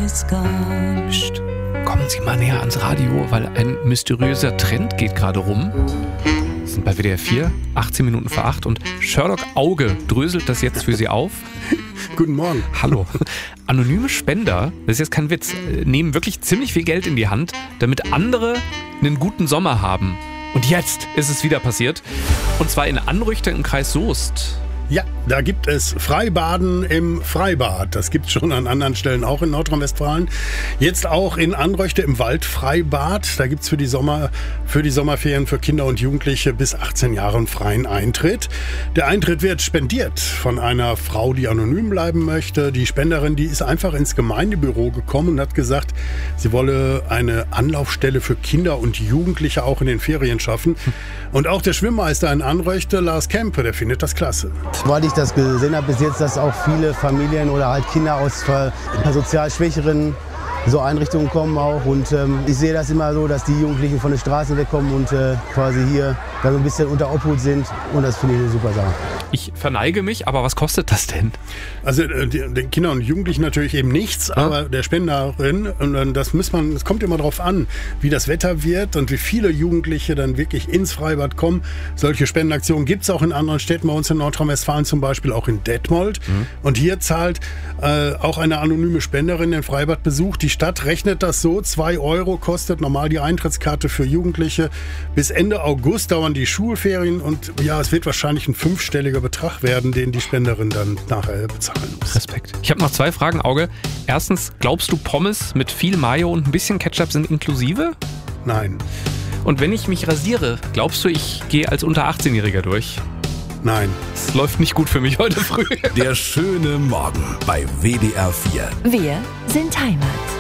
Psst, kommen Sie mal näher ans Radio, weil ein mysteriöser Trend geht gerade rum. Wir sind bei WDR 4, 18 Minuten vor 8 und Sherlock Auge dröselt das jetzt für Sie auf. Guten Morgen. Hallo. Anonyme Spender, das ist jetzt kein Witz, nehmen wirklich ziemlich viel Geld in die Hand, damit andere einen guten Sommer haben. Und jetzt ist es wieder passiert. Und zwar in Anrüchte im Kreis Soest. Ja, da gibt es Freibaden im Freibad. Das gibt es schon an anderen Stellen auch in Nordrhein-Westfalen. Jetzt auch in Anröchte im Waldfreibad. Da gibt es für die Sommerferien für Kinder und Jugendliche bis 18 Jahre einen freien Eintritt. Der Eintritt wird spendiert von einer Frau, die anonym bleiben möchte. Die Spenderin, die ist einfach ins Gemeindebüro gekommen und hat gesagt, sie wolle eine Anlaufstelle für Kinder und Jugendliche auch in den Ferien schaffen. Und auch der Schwimmmeister in Anröchte, Lars Kempe, der findet das klasse. Weil ich das gesehen habe bis jetzt, dass auch viele Familien oder halt Kinder aus sozial schwächeren so Einrichtungen kommen auch. Und ich sehe das immer so, dass die Jugendlichen von den Straßen wegkommen und quasi hier dann so ein bisschen unter Obhut sind. Und das finde ich eine super Sache. Ich verneige mich, aber was kostet das denn? Also den Kindern und Jugendlichen natürlich eben nichts, aber der Spenderin, und das kommt immer darauf an, wie das Wetter wird und wie viele Jugendliche dann wirklich ins Freibad kommen. Solche Spendenaktionen gibt es auch in anderen Städten, bei uns in Nordrhein-Westfalen zum Beispiel, auch in Detmold. Und hier zahlt auch eine anonyme Spenderin den Freibadbesuch. Die Stadt rechnet das so, 2 € kostet normal die Eintrittskarte für Jugendliche. Bis Ende August dauern die Schulferien und ja, es wird wahrscheinlich ein 5-stelliger Betrag werden, den die Spenderin dann nachher bezahlen muss. Respekt. Ich habe noch 2 Fragen, Auge. Erstens, glaubst du, Pommes mit viel Mayo und ein bisschen Ketchup sind inklusive? Nein. Und wenn ich mich rasiere, glaubst du, ich gehe als unter 18-Jähriger durch? Nein. Es läuft nicht gut für mich heute früh. Der schöne Morgen bei WDR 4. Wir sind Heimat.